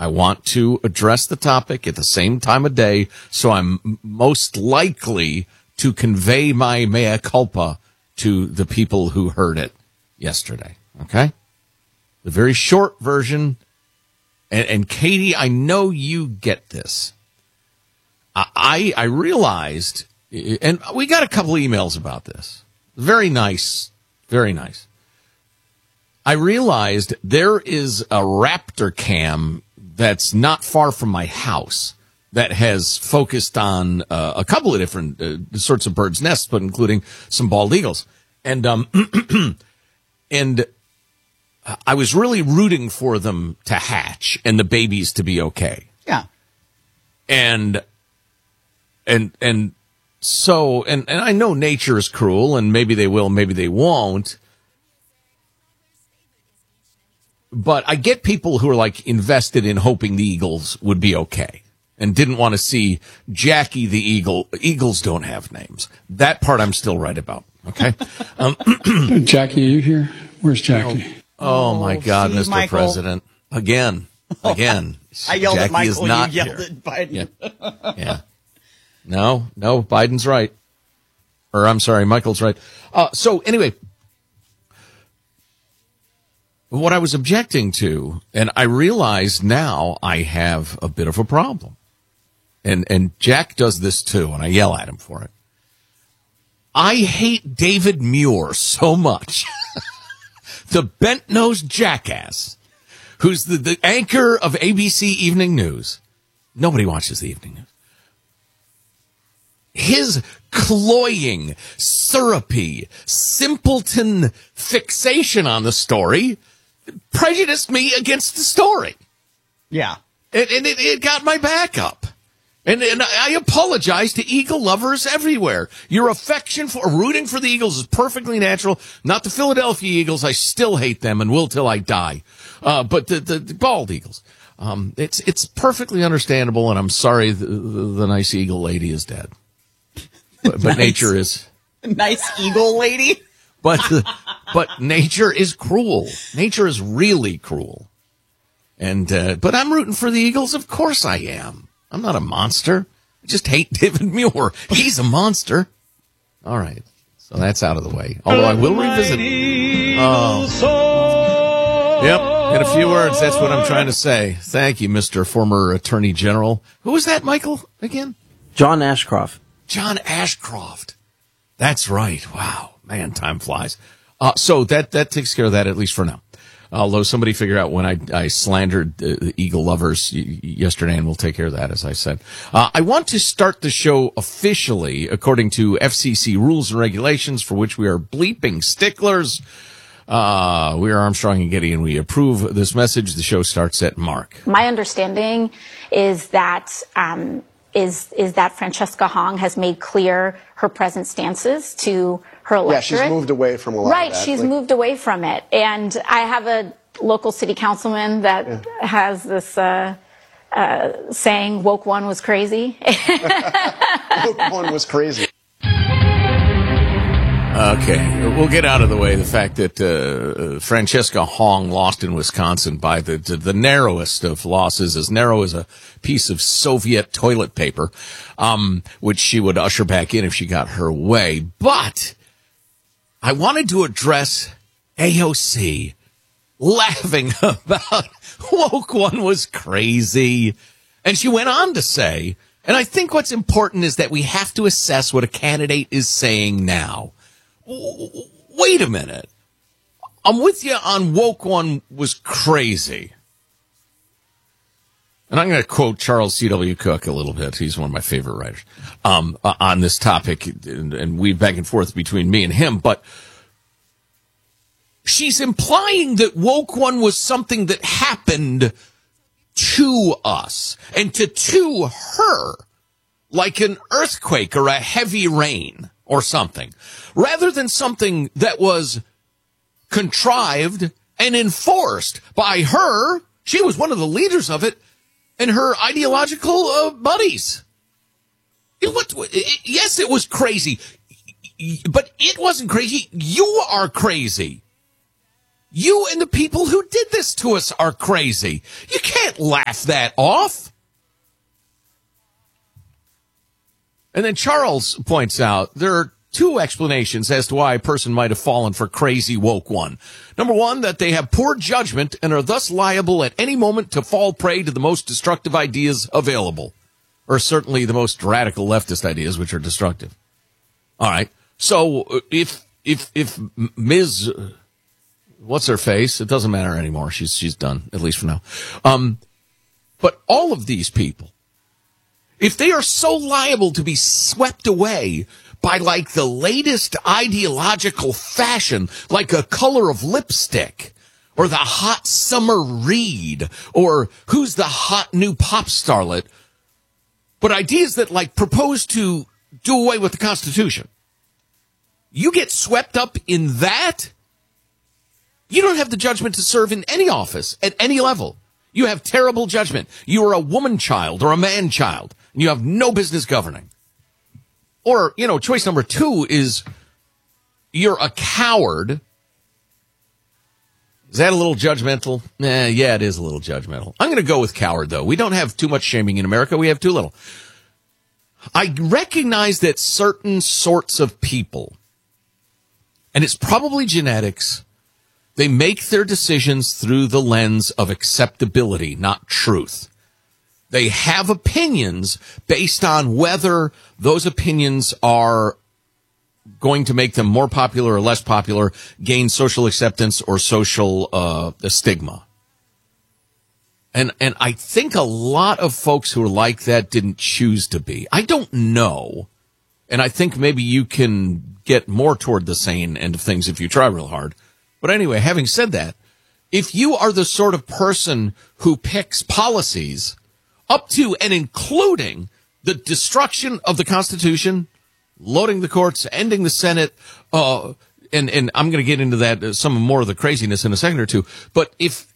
I want to address the topic at the same time of day, so I'm most likely to convey my mea culpa to the people who heard it yesterday. Okay? The very short version, and Katie, I know you get this. I realized, and we got a couple emails about this. Very nice. Very nice. I realized there is a raptor cam that's not far from my house that has focused on a couple of different sorts of birds' nests, but including some bald eagles. And and I was really rooting for them to hatch and the babies to be okay. Yeah. And so I know nature is cruel, and maybe they will, maybe they won't. But I get people who are like invested in hoping the eagles would be okay and didn't want to see Jackie the eagle. Eagles don't have names. That part I'm still right about. Okay. Jackie, are you here? Where's Jackie? Oh my God, see, Mr. Michael. President. Again. I yelled Jackie at Michael. is not You yelled here. at Biden. Yeah. No, Biden's right. Or I'm sorry, Michael's right. So anyway, what I was objecting to, and I realize now I have a bit of a problem. And Jack does this too, and I yell at him for it. I hate David Muir so much. The bent-nosed jackass who's the anchor of ABC Evening News. Nobody watches the Evening News. His cloying, syrupy, simpleton fixation on the story prejudiced me against the story. Yeah. And it got my back up. And I apologize to Eagle lovers everywhere. Your affection for rooting for the Eagles is perfectly natural. Not the Philadelphia Eagles. I still hate them and will till I die. But the bald Eagles. It's perfectly understandable, and I'm sorry the nice Eagle lady is dead. But Nice. Nature is... Nice eagle lady. But nature is cruel. Nature is really cruel. And but I'm rooting for the Eagles. Of course I am. I'm not a monster. I just hate David Muir. He's a monster. All right. So that's out of the way. Although I will revisit. Oh. Yep. In a few words, that's what I'm trying to say. Thank you, Mr. Former Attorney General. Who was that, Michael, again? John Ashcroft. John Ashcroft. That's right. Wow. Man, time flies. So that takes care of that, at least for now. Although somebody figure out when I slandered the Eagle lovers yesterday, and we'll take care of that, as I said. I want to start the show officially according to FCC rules and regulations, for which we are bleeping sticklers. We are Armstrong and Getty, and we approve this message. The show starts at Mark. My understanding is that that Francesca Hong has made clear her present stances to her electorate. Yeah, she's moved away from a lot right, of that. she's moved away from it. And I have a local city councilman that has this saying, woke one was crazy. Woke one was crazy. Okay, we'll get out of the way the fact that Francesca Hong lost in Wisconsin by the narrowest of losses, as narrow as a piece of Soviet toilet paper, which she would usher back in if she got her way. But I wanted to address AOC laughing about woke one was crazy. And she went on to say, and I think what's important is that we have to assess what a candidate is saying now. Wait a minute. I'm with you on woke one was crazy. And I'm going to quote Charles C.W. Cook a little bit. He's one of my favorite writers on this topic, and weave back and forth between me and him. But she's implying that woke one was something that happened to us and to her, like an earthquake or a heavy rain or something, rather than something that was contrived and enforced by her. She was one of the leaders of it, and her ideological buddies. Yes, it was crazy, but it wasn't crazy. You are crazy. You and the people who did this to us are crazy. You can't laugh that off. And then Charles points out there are two explanations as to why a person might have fallen for crazy woke one. Number one, that they have poor judgment and are thus liable at any moment to fall prey to the most destructive ideas available, or certainly the most radical leftist ideas, which are destructive. All right. So if Ms. What's her face? It doesn't matter anymore. She's done, at least for now. But all of these people, if they are so liable to be swept away by like the latest ideological fashion, like a color of lipstick, or the hot summer read, or who's the hot new pop starlet, but ideas that like propose to do away with the Constitution, you get swept up in that, you don't have the judgment to serve in any office at any level. You have terrible judgment. You are a woman child or a man child, and you have no business governing. Or, choice number two is you're a coward. Is that a little judgmental? Yeah, it is a little judgmental. I'm going to go with coward, though. We don't have too much shaming in America. We have too little. I recognize that certain sorts of people, and it's probably genetics, they make their decisions through the lens of acceptability, not truth. They have opinions based on whether those opinions are going to make them more popular or less popular, gain social acceptance or social stigma. And I think a lot of folks who are like that didn't choose to be. I don't know. And I think maybe you can get more toward the sane end of things if you try real hard. But anyway, having said that, if you are the sort of person who picks policies up to and including the destruction of the Constitution, loading the courts, ending the Senate, and I'm going to get into that, some more of the craziness in a second or two. But if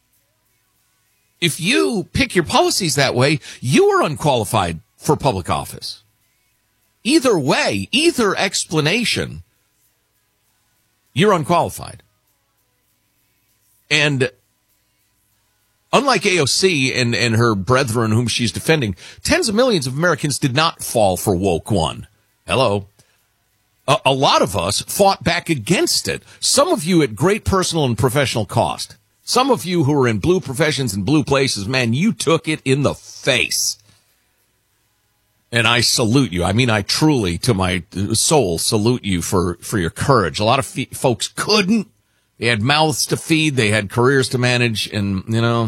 you pick your policies that way, you are unqualified for public office. Either way, either explanation, you're unqualified. And unlike AOC and her brethren whom she's defending, tens of millions of Americans did not fall for woke one. Hello. A lot of us fought back against it. Some of you at great personal and professional cost. Some of you who are in blue professions and blue places, man, you took it in the face. And I salute you. I mean, I truly, to my soul, salute you for your courage. A lot of folks couldn't. They had mouths to feed. They had careers to manage. And,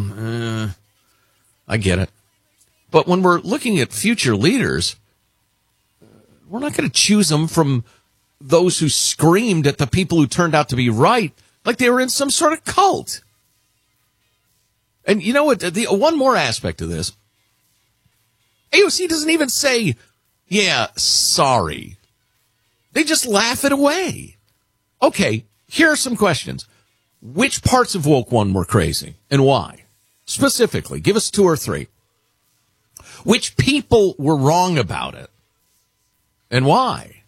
I get it. But when we're looking at future leaders, we're not going to choose them from those who screamed at the people who turned out to be right like they were in some sort of cult. And you know what? One more aspect of this. AOC doesn't even say, yeah, sorry. They just laugh it away. Okay, here are some questions. Which parts of woke one were crazy and why? Specifically, give us two or three. Which people were wrong about it and why?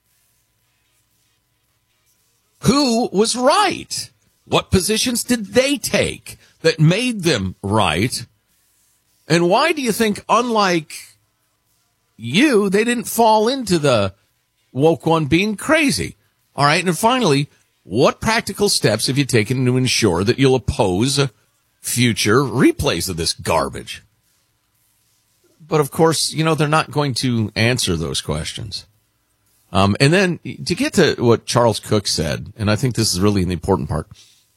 Who was right? What positions did they take that made them right? And why do you think, unlike you, they didn't fall into the woke one being crazy? All right. And finally, what practical steps have you taken to ensure that you'll oppose future replays of this garbage? But of course, they're not going to answer those questions. And then to get to what Charles Cook said, and I think this is really the important part.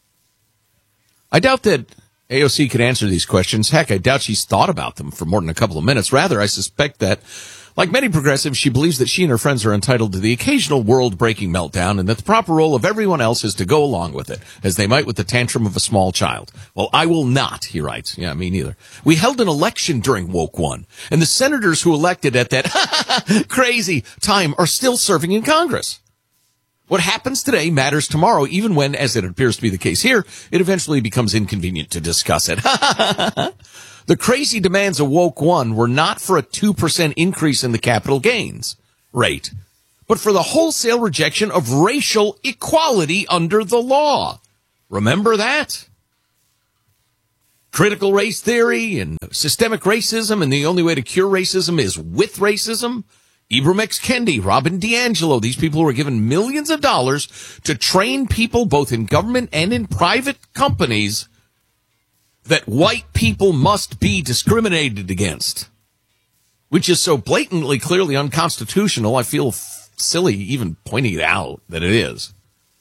I doubt that AOC could answer these questions. Heck, I doubt she's thought about them for more than a couple of minutes. Rather, I suspect that, like many progressives, she believes that she and her friends are entitled to the occasional world-breaking meltdown and that the proper role of everyone else is to go along with it, as they might with the tantrum of a small child. Well, I will not, he writes. Yeah, me neither. We held an election during Woke One, and the senators who elected at that crazy time are still serving in Congress. What happens today matters tomorrow, even when, as it appears to be the case here, it eventually becomes inconvenient to discuss it. The crazy demands of Woke One were not for a 2% increase in the capital gains rate, but for the wholesale rejection of racial equality under the law. Remember that? Critical race theory and systemic racism, and the only way to cure racism is with racism. Ibram X. Kendi, Robin DiAngelo, these people were given millions of dollars to train people both in government and in private companies that white people must be discriminated against, which is so blatantly, clearly unconstitutional, I feel silly even pointing it out that it is.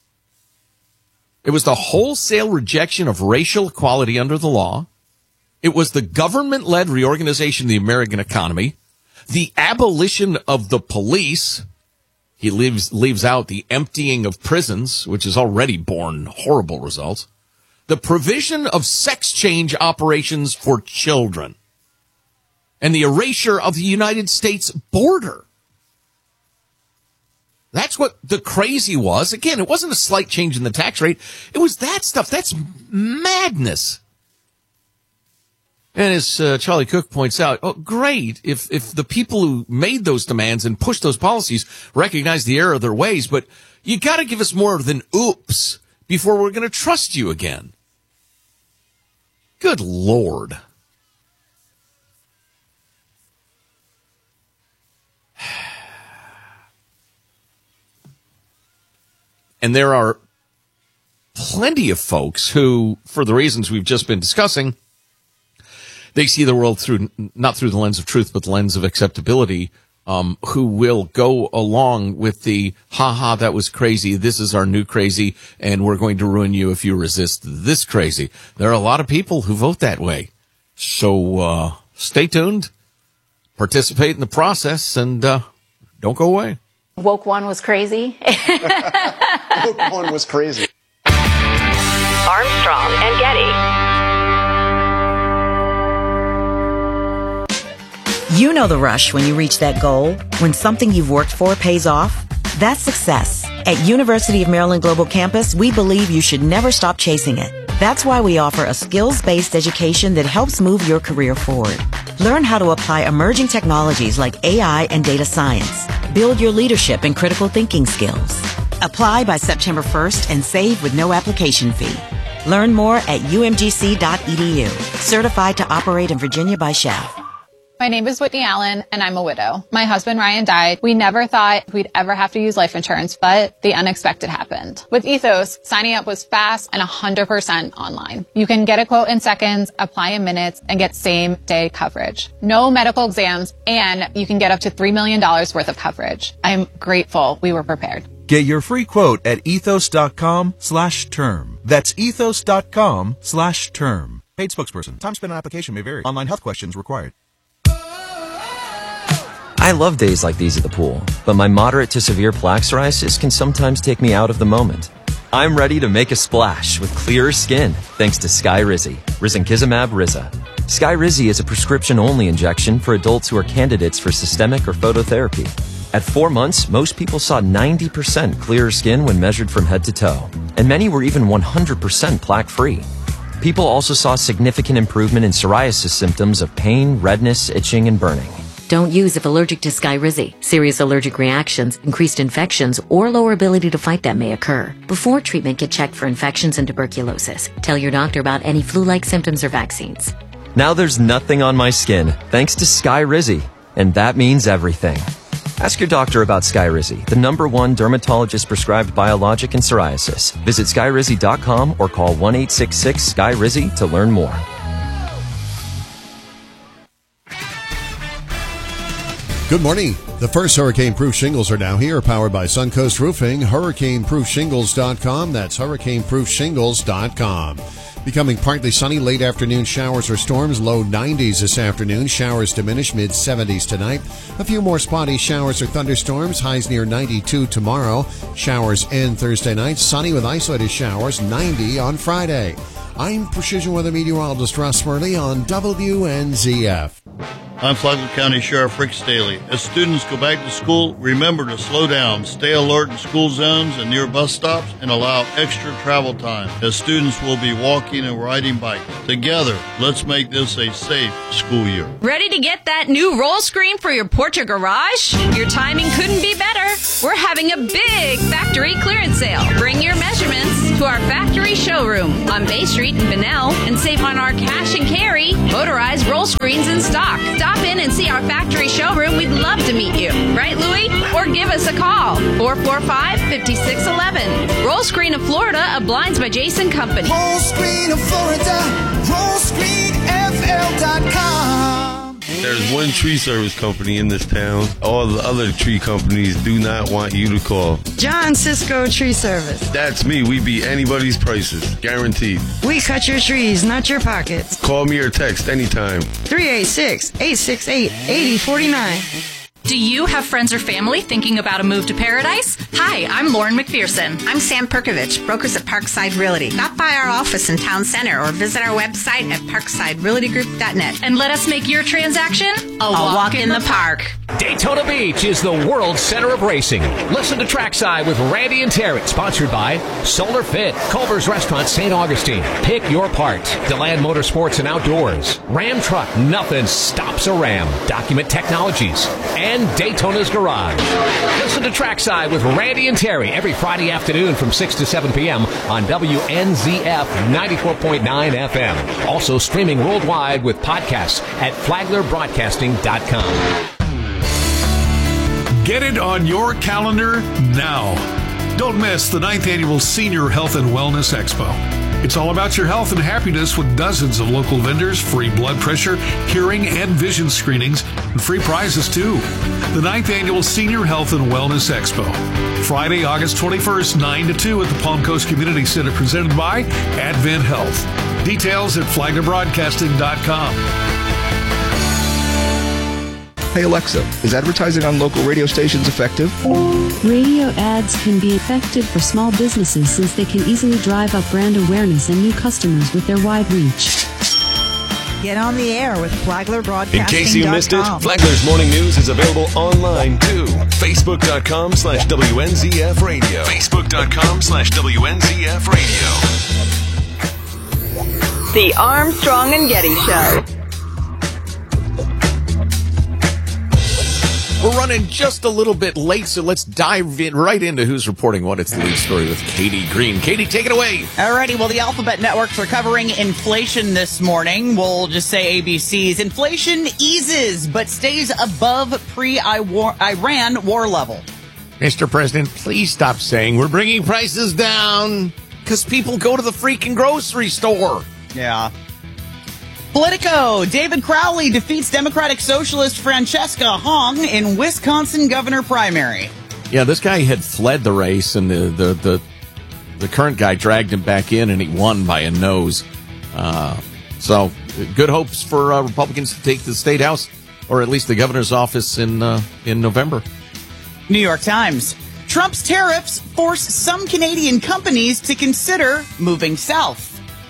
It was the wholesale rejection of racial equality under the law. It was the government-led reorganization of the American economy, the abolition of the police. He leaves out the emptying of prisons, which has already borne horrible results. The provision of sex change operations for children. And the erasure of the United States border. That's what the crazy was. Again, it wasn't a slight change in the tax rate. It was that stuff. That's madness. And as Charlie Cook points out, oh, great if the people who made those demands and pushed those policies recognize the error of their ways, but you got to give us more than oops before we're going to trust you again. Good Lord. And there are plenty of folks who, for the reasons we've just been discussing, they see the world through, not through the lens of truth, but the lens of acceptability, who will go along with the, ha, that was crazy, this is our new crazy, and we're going to ruin you if you resist this crazy. There are a lot of people who vote that way. So stay tuned, participate in the process, and don't go away. Woke one was crazy. Woke one was crazy. Armstrong and Getty. You know the rush when you reach that goal, when something you've worked for pays off. That's success. At University of Maryland Global Campus, we believe you should never stop chasing it. That's why we offer a skills-based education that helps move your career forward. Learn how to apply emerging technologies like AI and data science. Build your leadership and critical thinking skills. Apply by September 1st and save with no application fee. Learn more at umgc.edu. Certified to operate in Virginia by Chef. My name is Whitney Allen, and I'm a widow. My husband, Ryan, died. We never thought we'd ever have to use life insurance, but the unexpected happened. With Ethos, signing up was fast and 100% online. You can get a quote in seconds, apply in minutes, and get same-day coverage. No medical exams, and you can get up to $3 million worth of coverage. I'm grateful we were prepared. Get your free quote at ethos.com/term. That's ethos.com/term. Paid spokesperson. Time spent on application may vary. Online health questions required. I love days like these at the pool, but my moderate to severe plaque psoriasis can sometimes take me out of the moment. I'm ready to make a splash with clearer skin thanks to Skyrizi, risankizumab Riza. Skyrizi is a prescription-only injection for adults who are candidates for systemic or phototherapy. At 4 months, most people saw 90% clearer skin when measured from head to toe, and many were even 100% plaque-free. People also saw significant improvement in psoriasis symptoms of pain, redness, itching, and burning. Don't use if allergic to Skyrizi. Serious allergic reactions, increased infections, or lower ability to fight that may occur. Before treatment, get checked for infections and tuberculosis. Tell your doctor about any flu-like symptoms or vaccines. Now there's nothing on my skin thanks to Skyrizi, and that means everything. Ask your doctor about Skyrizi, the #1 dermatologist-prescribed biologic in psoriasis. Visit Skyrizi.com or call 1-866-SKYRIZI to learn more. Good morning. The first hurricane-proof shingles are now here, powered by Suncoast Roofing. HurricaneProofShingles.com. That's HurricaneProofShingles.com. Becoming partly sunny, late afternoon showers or storms, low 90s this afternoon. Showers diminish, mid-70s tonight. A few more spotty showers or thunderstorms, highs near 92 tomorrow. Showers end Thursday night, sunny with isolated showers, 90 on Friday. I'm Precision Weather Meteorologist Russ Murley on WNZF. I'm Flagler County Sheriff Rick Staley. As students go back to school, remember to slow down, stay alert in school zones and near bus stops, and allow extra travel time, as students will be walking and riding bikes. Together, let's make this a safe school year. Ready to get that new roll screen for your porch or garage? Your timing couldn't be better. We're having a big factory clearance sale. Bring your measurements. to our factory showroom on Bay Street in Bunnell and save on our cash and carry motorized roll screens in stock. Stop in and see our factory showroom. We'd love to meet you. Right, Louie? Or give us a call. 445-5611. Roll Screen of Florida, a Blinds by Jason company. Roll Screen of Florida. RollScreenFL.com. There's one tree service company in this town. All the other tree companies do not want you to call. John Cisco Tree Service. That's me. We beat anybody's prices. Guaranteed. We cut your trees, not your pockets. Call me or text anytime. 386-868-8049. Do you have friends or family thinking about a move to paradise? Hi, I'm Lauren McPherson. I'm Sam Perkovich, brokers at Parkside Realty. Stop by our office in Town Center or visit our website at parksiderealtygroup.net. And let us make your transaction a walk in the park. Daytona Beach is the world center of racing. Listen to Trackside with Randy and Terry, sponsored by Solar Fit, Culver's Restaurant, St. Augustine. Pick your part. DeLand Motorsports and Outdoors. Ram Truck, nothing stops a Ram. Document Technologies. And Daytona's Garage. Listen to Trackside with Randy and Terry every Friday afternoon from 6 to 7 p.m. on WNZF 94.9 FM. Also streaming worldwide with podcasts at FlaglerBroadcasting.com. Get it on your calendar now. Don't miss the 9th Annual Senior Health and Wellness Expo. It's all about your health and happiness with dozens of local vendors, free blood pressure, hearing, and vision screenings, and free prizes too. The 9th Annual Senior Health and Wellness Expo. Friday, August 21st, 9 to 2 at the Palm Coast Community Center, presented by Advent Health. Details at FlaglerBroadcasting.com. Hey Alexa, is advertising on local radio stations effective? Radio ads can be effective for small businesses since they can easily drive up brand awareness and new customers with their wide reach. Get on the air with FlaglerBroadcasting.com. In case you missed it, Flagler's Morning News is available online too. Facebook.com/WNZF Radio. Facebook.com/WNZF Radio. The Armstrong and Getty Show. We're running just a little bit late, so let's dive right into who's reporting what. It's the lead story with Katie Green. Katie, take it away. Alrighty, well, the Alphabet Networks are covering inflation this morning. We'll just say ABC's. Inflation eases, but stays above pre-Iran war level. Mr. President, please stop saying we're bringing prices down, because people go to the freaking grocery store. Yeah. Politico, David Crowley defeats Democratic Socialist Francesca Hong in Wisconsin governor primary. Yeah, this guy had fled the race, and the current guy dragged him back in, and he won by a nose. So, good hopes for Republicans to take the state house, or at least the governor's office in November. New York Times, Trump's tariffs force some Canadian companies to consider moving south.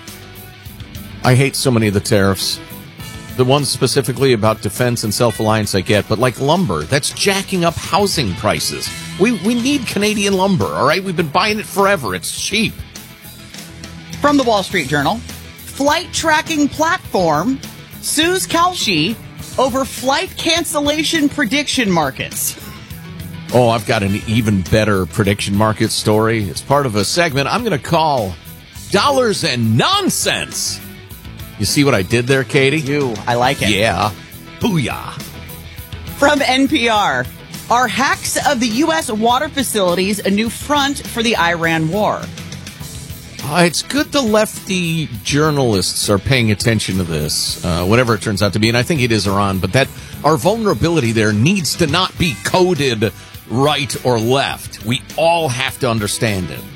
I hate so many of the tariffs. The ones specifically about defense and self-reliance I get, but like lumber, that's jacking up housing prices. We need Canadian lumber, all right? We've been buying it forever. It's cheap. From the Wall Street Journal, flight tracking platform sues Kalshi over flight cancellation prediction markets. Oh, I've got an even better prediction market story. It's part of a segment I'm going to call Dollars and Nonsense. You see what I did there, Katie? I like it. Yeah. Booyah. From NPR, are hacks of the U.S. water facilities a new front for the Iran war? It's good the lefty journalists are paying attention to this, whatever it turns out to be, and I think it is Iran, but that our vulnerability there needs to not be coded right or left. We all have to understand it.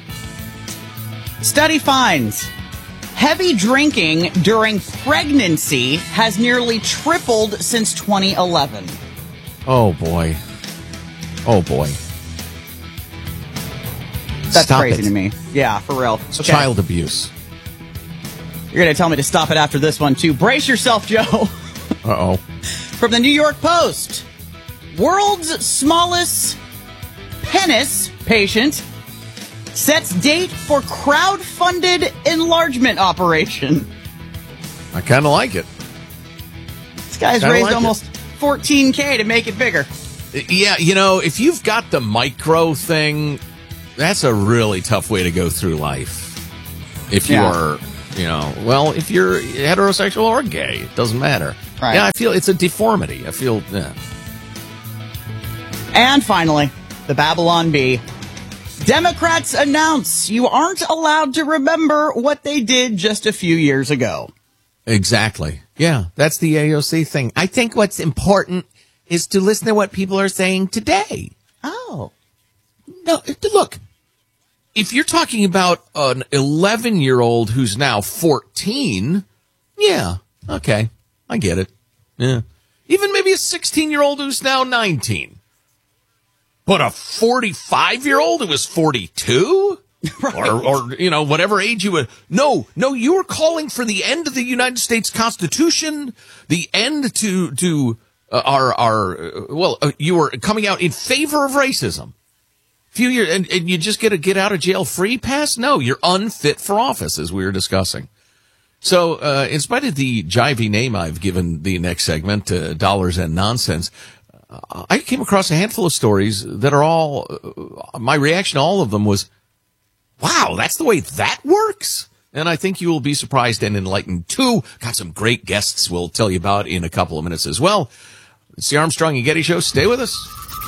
Study finds heavy drinking during pregnancy has nearly tripled since 2011. Oh, boy. Oh, boy. That's Stop crazy it. to me. Yeah, for real. It's child abuse. You're going to tell me to stop it after this one, too. Brace yourself, Joe. Uh-oh. From the New York Post, world's smallest penis patient sets date for crowd-funded enlargement operation. I kind of like it. This guy's raised almost $14K to make it bigger. Yeah, you know, if you've got the micro thing, that's a really tough way to go through life. If you are, if you're heterosexual or gay, it doesn't matter. Right. Yeah, I feel it's a deformity. I feel, yeah. And finally, the Babylon Bee. Democrats announce you aren't allowed to remember what they did just a few years ago. Exactly. Yeah, that's the AOC thing. I think what's important is to listen to what people are saying today. Oh. No, look, if you're talking about an 11-year-old who's now 14, yeah, okay, I get it. Yeah. Even maybe a 16-year-old who's now 19. But a 45-year-old who was 42? Right. Or whatever age you would. No, you were calling for the end of the United States Constitution, the end to you were coming out in favor of racism. Few years, and you just get a get out of jail free pass? No, you're unfit for office, as we were discussing. So, in spite of the jivey name I've given the next segment, Dollars and Nonsense, I came across a handful of stories that are all, my reaction to all of them was, wow, that's the way that works? And I think you will be surprised and enlightened too. Got some great guests we'll tell you about in a couple of minutes as well. It's the Armstrong and Getty Show. Stay with us.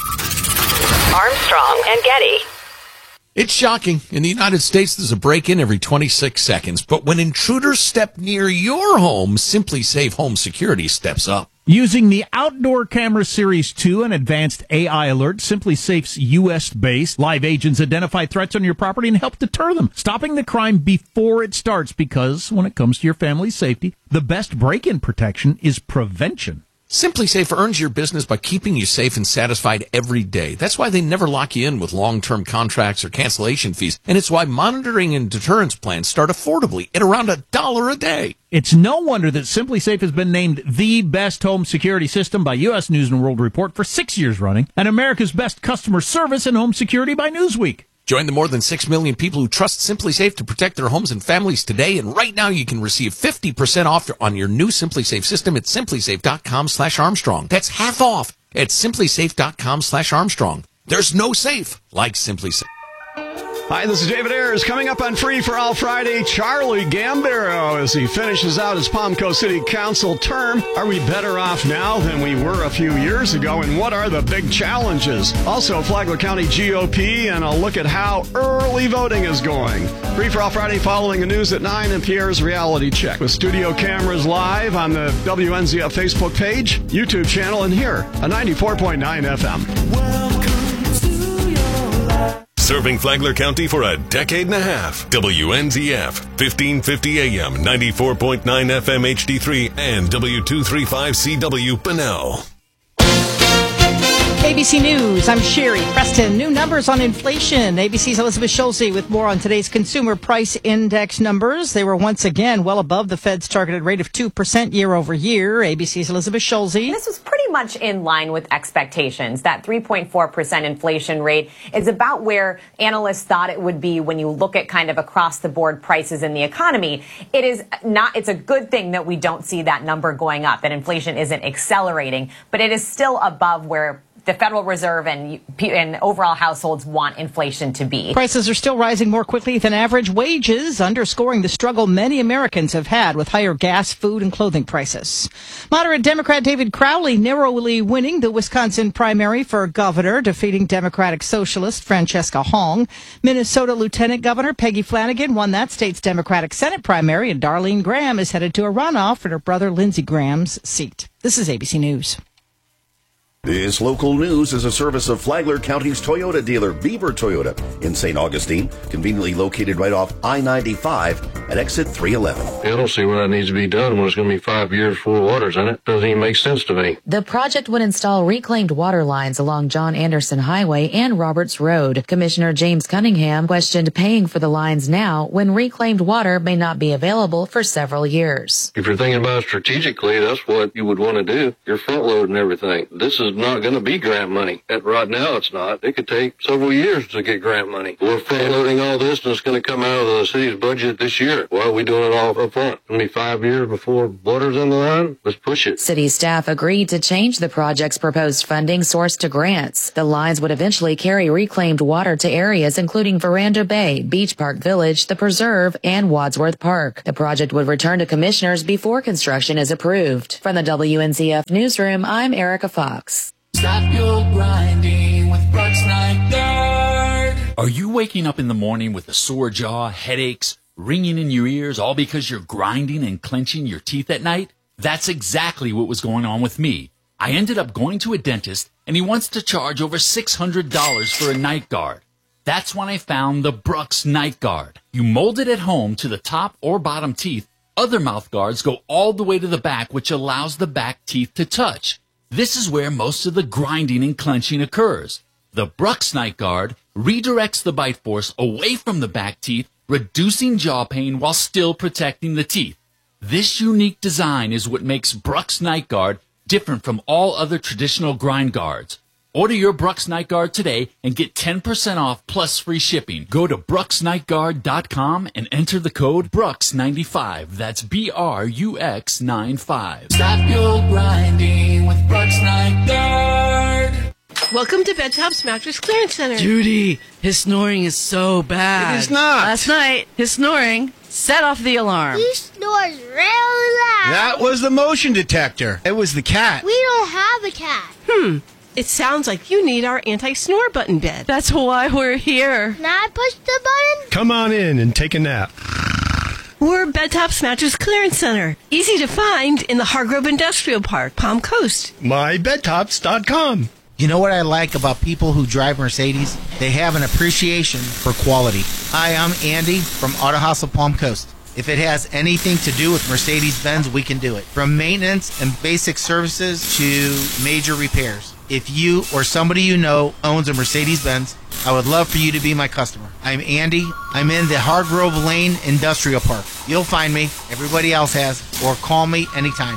Armstrong and Getty. It's shocking. In the United States, there's a break-in every 26 seconds. But when intruders step near your home, Simply Safe Home Security steps up. Using the Outdoor Camera Series 2 and advanced AI alert, Simply Safe's U.S.-based live agents identify threats on your property and help deter them, stopping the crime before it starts, because when it comes to your family's safety, the best break-in protection is prevention. Simply Safe earns your business by keeping you safe and satisfied every day. That's why they never lock you in with long-term contracts or cancellation fees. And it's why monitoring and deterrence plans start affordably at around $1 a day. It's no wonder that Simply Safe has been named the best home security system by U.S. News & World Report for 6 years running, and America's best customer service in home security by Newsweek. Join the more than 6 million people who trust Simply Safe to protect their homes and families today. And right now you can receive 50% off on your new Simply Safe system at simplysafe.com/Armstrong. That's half off at simplysafe.com/Armstrong. There's no safe like Simply Safe. Hi, this is David Ayers. Coming up on Free for All Friday, Charlie Gambaro as he finishes out his Palmco City Council term. Are we better off now than we were a few years ago? And what are the big challenges? Also, Flagler County GOP and a look at how early voting is going. Free for All Friday following the news at 9 and Pierre's Reality Check with studio cameras live on the WNZF Facebook page, YouTube channel, and here on 94.9 FM. Serving Flagler County for a decade and a half. WNZF, 1550 AM, 94.9 FM HD3, and W235CW Bunnell. ABC News, I'm Sherry Preston. New numbers on inflation. ABC's Elizabeth Schulze with more on today's Consumer Price Index numbers. They were once again well above the Fed's targeted rate of 2% year over year. ABC's Elizabeth Schulze. This was pretty much in line with expectations. That 3.4% inflation rate is about where analysts thought it would be when you look at kind of across the board prices in the economy. It's a good thing that we don't see that number going up, that inflation isn't accelerating, but it is still above where the Federal Reserve and overall households want inflation to be. Prices are still rising more quickly than average wages, underscoring the struggle many Americans have had with higher gas, food, and clothing prices. Moderate Democrat David Crowley narrowly winning the Wisconsin primary for governor, defeating Democratic Socialist Francesca Hong. Minnesota Lieutenant Governor Peggy Flanagan won that state's Democratic Senate primary, and Darlene Graham is headed to a runoff for her brother Lindsey Graham's seat. This is ABC News. This local news is a service of Flagler County's Toyota dealer, Beaver Toyota, in St. Augustine, conveniently located right off I-95 at exit 311. I don't see why that needs to be done when it's going to be 5 years full of waters in it. Doesn't even make sense to me. The project would install reclaimed water lines along John Anderson Highway and Roberts Road. Commissioner James Cunningham questioned paying for the lines now when reclaimed water may not be available for several years. If you're thinking about it strategically, that's what you would want to do. You're front loading everything. This is not going to be grant money. Right now it's not. It could take several years to get grant money. We're front loading all this and it's going to come out of the city's budget this year. it. Why are we doing it all up front? 5 years before water's in the line? Let's push it. City staff agreed to change the project's proposed funding source to grants. The lines would eventually carry reclaimed water to areas including Veranda Bay, Beach Park Village, the Preserve, and Wadsworth Park. The project would return to commissioners before construction is approved. From the WNZF Newsroom, I'm Erica Fox. Stop your grinding with Brooks Night Guard. Are you waking up in the morning with a sore jaw, headaches, ringing in your ears, all because you're grinding and clenching your teeth at night? That's exactly what was going on with me. I ended up going to a dentist, and he wants to charge over $600 for a night guard. That's when I found the Brooks Night Guard. You mold it at home to the top or bottom teeth. Other mouth guards go all the way to the back, which allows the back teeth to touch. This is where most of the grinding and clenching occurs. The Brooks Night Guard redirects the bite force away from the back teeth, reducing jaw pain while still protecting the teeth. This unique design is what makes Brooks Night Guard different from all other traditional grind guards. Order your Brooks Night Guard today and get 10% off plus free shipping. Go to brooksnightguard.com and enter the code Brooks95. That's BRUX95. Stop your grinding with Brooks Night Guard. Welcome to Bed Top's Mattress Clearance Center. Judy, his snoring is so bad. It is not. Last night, his snoring set off the alarm. He snores real loud. That was the motion detector. It was the cat. We don't have a cat. It sounds like you need our anti-snore button bed. That's why we're here. Can I push the button? Come on in and take a nap. We're Bed Top's Mattress Clearance Center. Easy to find in the Hargrove Industrial Park, Palm Coast. MyBedTops.com. You know what I like about people who drive Mercedes? They have an appreciation for quality. Hi, I'm Andy from Auto House of Palm Coast. If it has anything to do with Mercedes-Benz, we can do it. From maintenance and basic services to major repairs. If you or somebody you know owns a Mercedes-Benz, I would love for you to be my customer. I'm Andy. I'm in the Hargrove Lane Industrial Park. You'll find me. Everybody else has. Or call me anytime.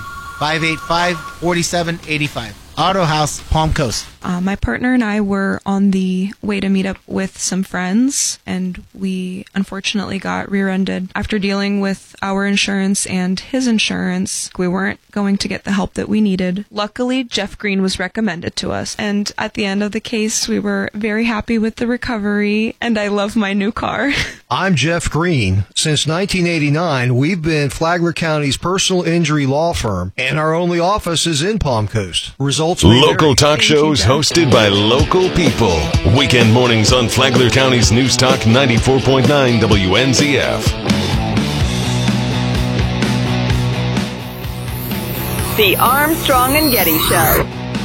585-4785. Auto House, Palm Coast. My partner and I were on the way to meet up with some friends, and we unfortunately got rear-ended. After dealing with our insurance and his insurance, we weren't going to get the help that we needed. Luckily, Jeff Green was recommended to us, and at the end of the case, we were very happy with the recovery, and I love my new car. I'm Jeff Green. Since 1989, we've been Flagler County's personal injury law firm, and our only office is in Palm Coast. Results may Local vary. talk shows hosted by local people. Weekend mornings on Flagler County's News Talk 94.9 WNZF. The Armstrong and Getty Show.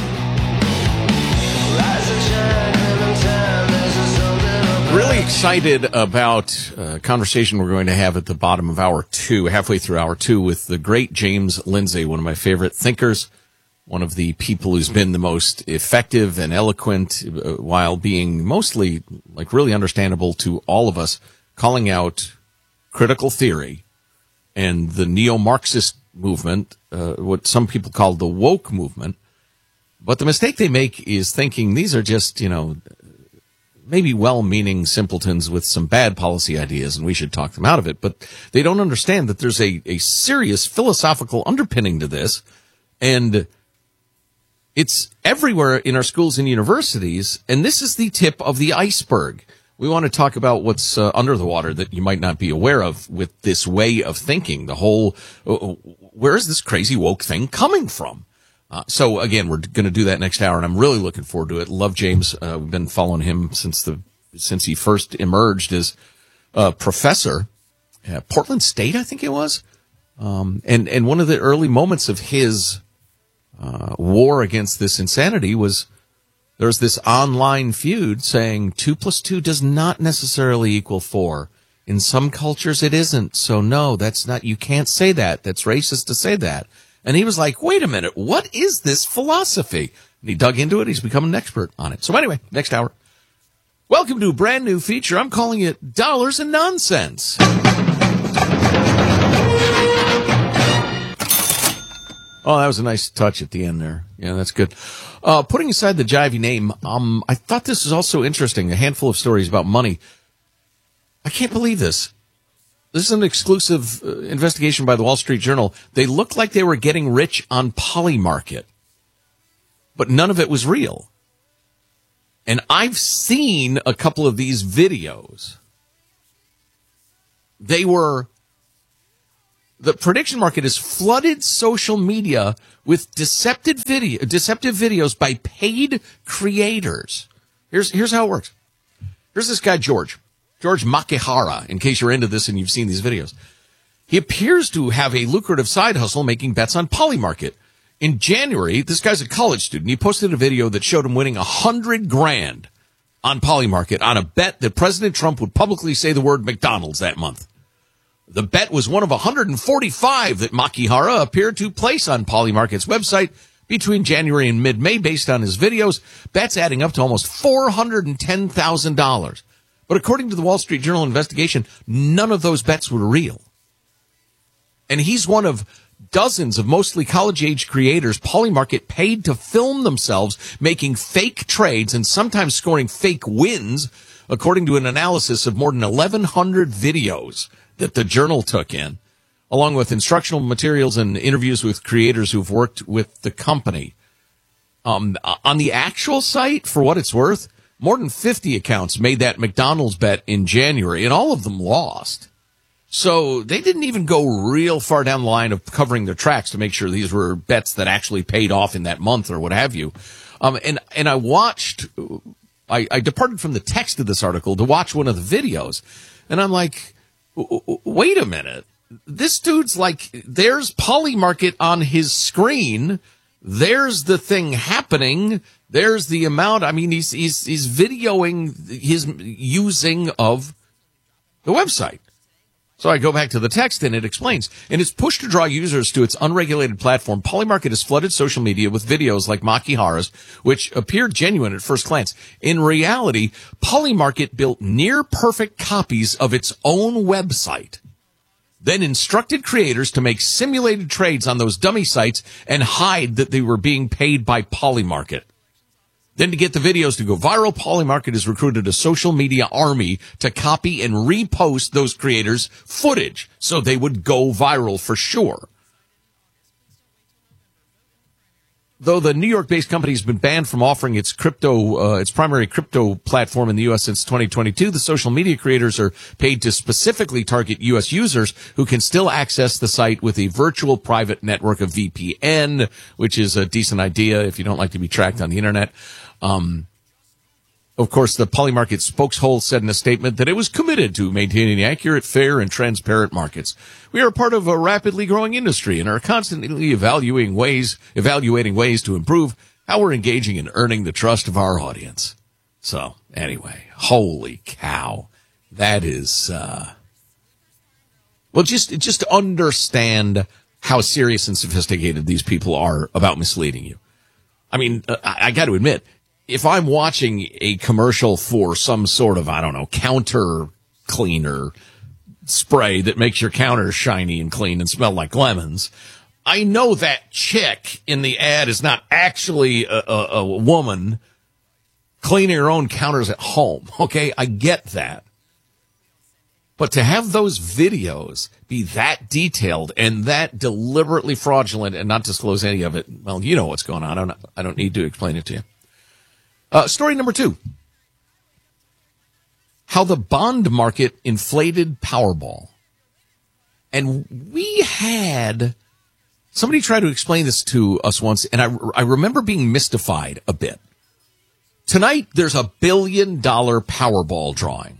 Really excited about a conversation we're going to have at the bottom of hour two, halfway through hour two, with the great James Lindsay, one of my favorite thinkers, one of the people who's been the most effective and eloquent while being mostly like really understandable to all of us, calling out critical theory and the neo-Marxist movement, what some people call the woke movement. But the mistake they make is thinking these are just, maybe well-meaning simpletons with some bad policy ideas, and we should talk them out of it. But they don't understand that there's a serious philosophical underpinning to this, and it's everywhere in our schools and universities, and this is the tip of the iceberg. We want to talk about what's under the water that you might not be aware of with this way of thinking, the whole, where is this crazy woke thing coming from? So again, we're going to do that next hour, and I'm really looking forward to it. Love James. We've been following him since he first emerged as professor at Portland State, I think it was. And one of the early moments of his war against this insanity was there was this online feud saying 2 + 2 does not necessarily equal 4. In some cultures, it isn't. So no, that's not. You can't say that. That's racist to say that. And he was like, wait a minute, what is this philosophy? And he dug into it. He's become an expert on it. So anyway, next hour. Welcome to a brand new feature. I'm calling it Dollars and Nonsense. Oh, that was a nice touch at the end there. Yeah, that's good. Putting aside the jivey name, I thought this was also interesting. A handful of stories about money. I can't believe this. This is an exclusive investigation by the Wall Street Journal. They looked like they were getting rich on Polymarket, but none of it was real. And I've seen a couple of these videos. The prediction market has flooded social media with deceptive videos by paid creators. Here's how it works. Here's this guy, George Makihara, in case you're into this and you've seen these videos. He appears to have a lucrative side hustle making bets on Polymarket. In January, this guy's a college student. He posted a video that showed him winning $100,000 on Polymarket on a bet that President Trump would publicly say the word McDonald's that month. The bet was one of 145 that Makihara appeared to place on Polymarket's website between January and mid-May based on his videos, bets adding up to almost $410,000. But according to the Wall Street Journal investigation, none of those bets were real. And he's one of dozens of mostly college-age creators Polymarket paid to film themselves making fake trades and sometimes scoring fake wins, according to an analysis of more than 1,100 videos that the Journal took in, along with instructional materials and interviews with creators who've worked with the company. On the actual site, for what it's worth, more than 50 accounts made that McDonald's bet in January, and all of them lost. So they didn't even go real far down the line of covering their tracks to make sure these were bets that actually paid off in that month or what have you. And I watched, I departed from the text of this article to watch one of the videos, and I'm like, wait a minute. This dude's like, there's Polymarket on his screen. There's the thing happening. There's the amount. I mean, he's videoing his using of the website. So I go back to the text and it explains. In its push to draw users to its unregulated platform, Polymarket has flooded social media with videos like Makihara's, which appeared genuine at first glance. In reality, Polymarket built near perfect copies of its own website, then instructed creators to make simulated trades on those dummy sites and hide that they were being paid by Polymarket. Then to get the videos to go viral, Polymarket has recruited a social media army to copy and repost those creators' footage so they would go viral for sure. Though the New York-based company has been banned from offering its primary crypto platform in the U.S. since 2022, the social media creators are paid to specifically target U.S. users who can still access the site with a virtual private network of VPN, which is a decent idea if you don't like to be tracked on the internet. Of course, the Polymarket spokeshole said in a statement that it was committed to maintaining accurate, fair, and transparent markets. We are part of a rapidly growing industry and are constantly evaluating ways to improve how we're engaging and earning the trust of our audience. So, anyway, holy cow. That is, well, just to understand how serious and sophisticated these people are about misleading you. I mean, I got to admit, if I'm watching a commercial for some sort of, I don't know, counter cleaner spray that makes your counters shiny and clean and smell like lemons, I know that chick in the ad is not actually a woman cleaning her own counters at home. Okay, I get that. But to have those videos be that detailed and that deliberately fraudulent and not disclose any of it, well, you know what's going on. I don't need to explain it to you. Story number 2. How the bond market inflated Powerball. And we had somebody try to explain this to us once, and I remember being mystified a bit. Tonight, there's a $1 billion Powerball drawing.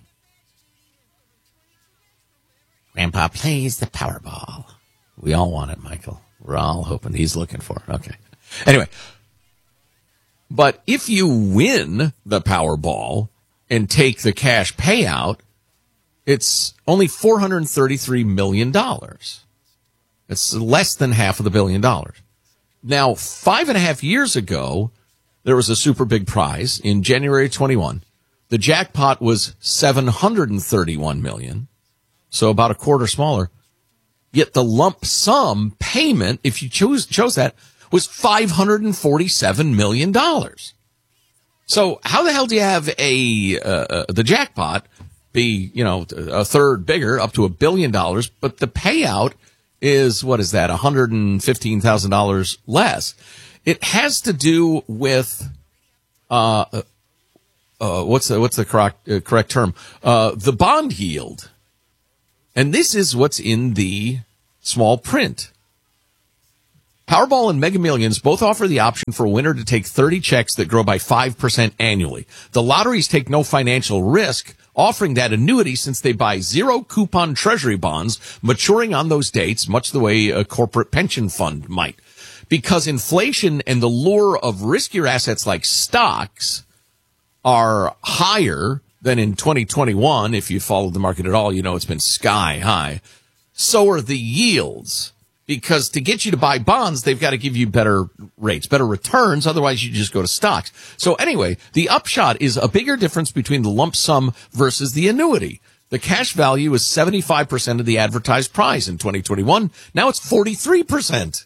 Grandpa plays the Powerball. We all want it, Michael. We're all hoping he's looking for it. Okay. Anyway. But if you win the Powerball and take the cash payout, it's only $433 million. It's less than half of the $1 billion. Now, 5.5 years ago, there was a super big prize in January 21. The jackpot was $731 million, so about a quarter smaller. Yet the lump sum payment, if you chose that, was $547 million. So how the hell do you have the jackpot be, a third bigger, up to $1 billion, but the payout is, what is that, $115,000 less. It has to do with, what's the correct term? The bond yield. And this is what's in the small print. Powerball and Mega Millions both offer the option for a winner to take 30 checks that grow by 5% annually. The lotteries take no financial risk, offering that annuity since they buy zero coupon treasury bonds maturing on those dates, much the way a corporate pension fund might. Because inflation and the lure of riskier assets like stocks are higher than in 2021. If you followed the market at all, it's been sky high. So are the yields. Because to get you to buy bonds, they've got to give you better rates, better returns. Otherwise, you just go to stocks. So anyway, the upshot is a bigger difference between the lump sum versus the annuity. The cash value is 75% of the advertised price in 2021. Now it's 43%.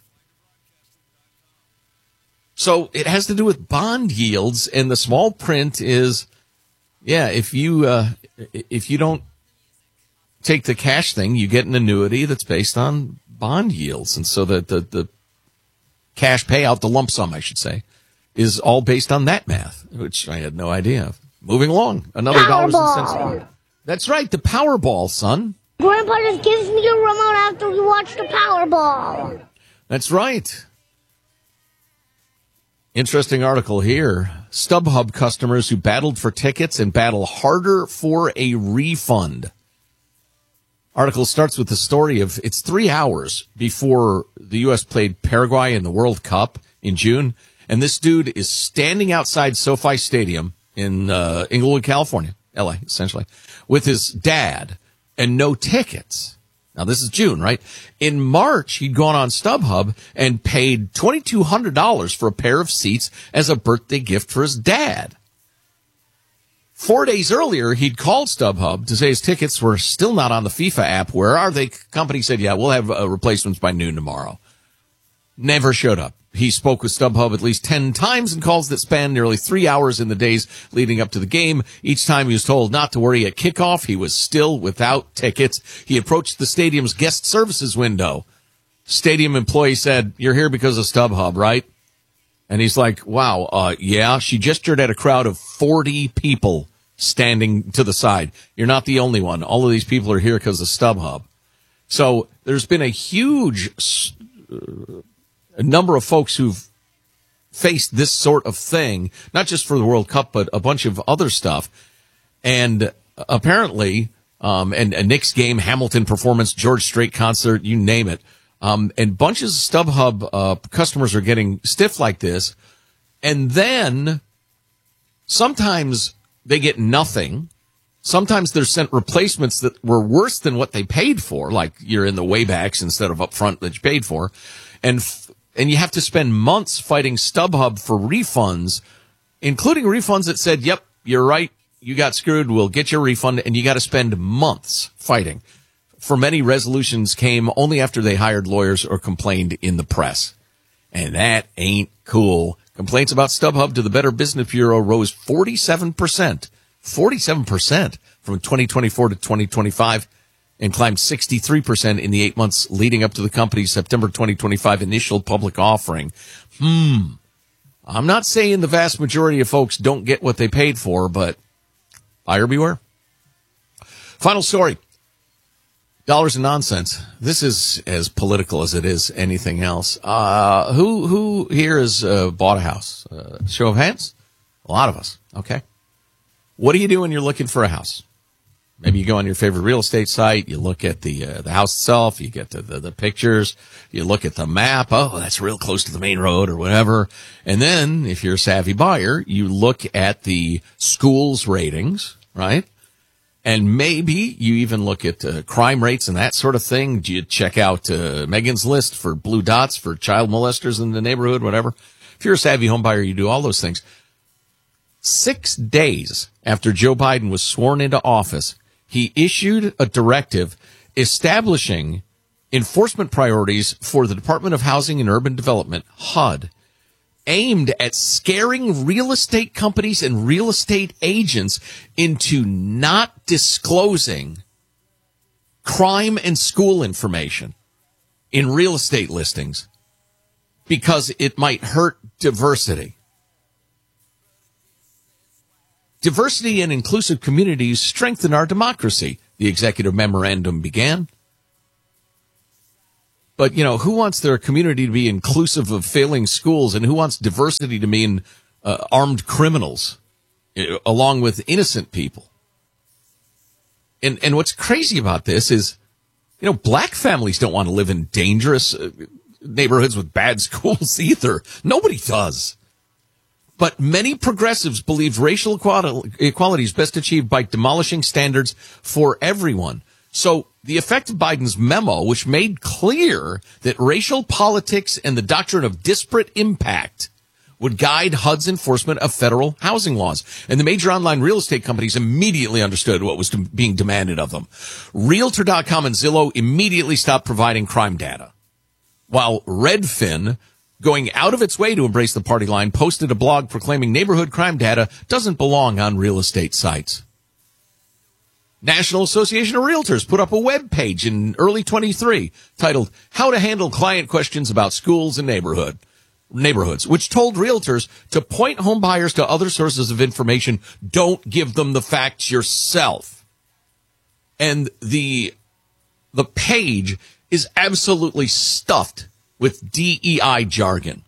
So it has to do with bond yields, and the small print is, if you don't take the cash thing, you get an annuity that's based on bond yields. And so the cash payout, the lump sum, I should say, is all based on that math, which I had no idea of. Moving along, another dollars and cents more. That's right, the Powerball, son. Grandpa just gives me a remote after we watch the Powerball. That's right. Interesting article here. StubHub customers who battled for tickets and battle harder for a refund. Article starts with the story of it's 3 hours before the U.S. played Paraguay in the World Cup in June, and this dude is standing outside SoFi Stadium in Inglewood, California, L.A., essentially, with his dad and no tickets. Now, this is June, right? In March, he'd gone on StubHub and paid $2,200 for a pair of seats as a birthday gift for his dad. 4 days earlier, he'd called StubHub to say his tickets were still not on the FIFA app. Where are they? Company said, we'll have replacements by noon tomorrow. Never showed up. He spoke with StubHub at least 10 times in calls that spanned nearly 3 hours in the days leading up to the game. Each time he was told not to worry at kickoff, he was still without tickets. He approached the stadium's guest services window. Stadium employee said, "You're here because of StubHub, right?" And he's like, wow, yeah. She gestured at a crowd of 40 people standing to the side. You're not the only one. All of these people are here because of StubHub. So there's been a huge number of folks who've faced this sort of thing, not just for the World Cup, but a bunch of other stuff. And apparently, and a Knicks game, Hamilton performance, George Strait concert, you name it. And bunches of StubHub customers are getting stiff like this. And then sometimes they get nothing. Sometimes they're sent replacements that were worse than what they paid for, like you're in the waybacks instead of upfront that you paid for. And you have to spend months fighting StubHub for refunds, including refunds that said, yep, you're right, you got screwed, we'll get your refund, and you got to spend months fighting. For many, resolutions came only after they hired lawyers or complained in the press. And that ain't cool. Complaints about StubHub to the Better Business Bureau rose 47% from 2024 to 2025 and climbed 63% in the 8 months leading up to the company's September 2025 initial public offering. I'm not saying the vast majority of folks don't get what they paid for, but buyer beware. Final story. Dollars and nonsense. This is as political as it is anything else. Who here has bought a house? Show of hands? A lot of us. Okay. What do you do when you're looking for a house? Maybe you go on your favorite real estate site. You look at the house itself. You get the pictures. You look at the map. Oh, that's real close to the main road or whatever. And then, if you're a savvy buyer, you look at the school's ratings, right? And maybe you even look at crime rates and that sort of thing. Do you check out Megan's List for blue dots for child molesters in the neighborhood, whatever? If you're a savvy home buyer, you do all those things. 6 days after Joe Biden was sworn into office, he issued a directive establishing enforcement priorities for the Department of Housing and Urban Development, HUD, aimed at scaring real estate companies and real estate agents into not disclosing crime and school information in real estate listings because it might hurt diversity. Diversity and inclusive communities strengthen our democracy, the executive memorandum began. But, who wants their community to be inclusive of failing schools, and who wants diversity to mean armed criminals along with innocent people? And what's crazy about this is, black families don't want to live in dangerous neighborhoods with bad schools either. Nobody does. But many progressives believe racial equality is best achieved by demolishing standards for everyone. So the effect of Biden's memo, which made clear that racial politics and the doctrine of disparate impact would guide HUD's enforcement of federal housing laws. And the major online real estate companies immediately understood what was being demanded of them. Realtor.com and Zillow immediately stopped providing crime data, while Redfin, going out of its way to embrace the party line, posted a blog proclaiming neighborhood crime data doesn't belong on real estate sites. National Association of Realtors put up a web page in early 23 titled How to Handle Client Questions About Schools and Neighborhoods, which told realtors to point home buyers to other sources of information. Don't give them the facts yourself. And the page is absolutely stuffed with DEI jargon.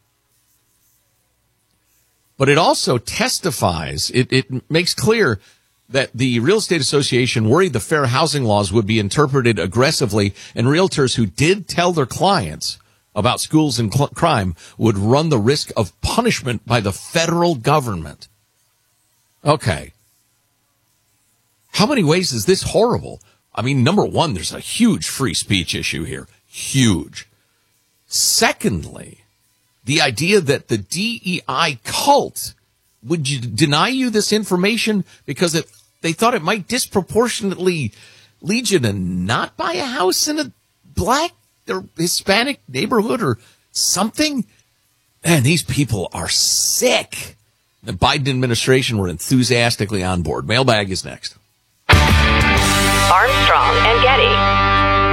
But it also testifies, it makes clear that the Real Estate Association worried the fair housing laws would be interpreted aggressively, and realtors who did tell their clients about schools and crime would run the risk of punishment by the federal government. Okay. How many ways is this horrible? I mean, number one, there's a huge free speech issue here. Huge. Secondly, the idea that the DEI cult would deny you this information because they thought it might disproportionately lead you to not buy a house in a black or Hispanic neighborhood or something. Man, these people are sick. The Biden administration were enthusiastically on board. Mailbag is next. Armstrong and Getty.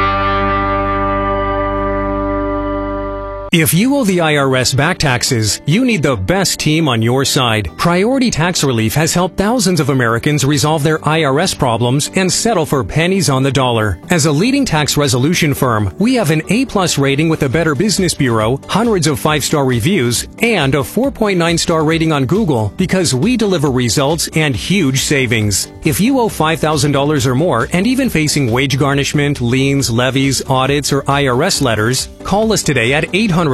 If you owe the IRS back taxes, you need the best team on your side. Priority Tax Relief has helped thousands of Americans resolve their IRS problems and settle for pennies on the dollar. As a leading tax resolution firm, we have an A+ rating with the Better Business Bureau, hundreds of 5-star reviews, and a 4.9-star rating on Google because we deliver results and huge savings. If you owe $5,000 or more and even facing wage garnishment, liens, levies, audits, or IRS letters, call us today at